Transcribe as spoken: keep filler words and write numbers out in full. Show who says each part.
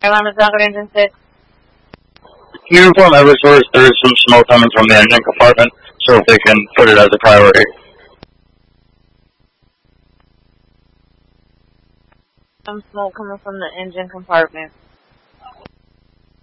Speaker 1: Airline is Falcon Engine six.
Speaker 2: Can you inform Eversource there is some smoke coming from the engine compartment, so if they can put it as a priority?
Speaker 1: Some smoke coming from the engine compartment.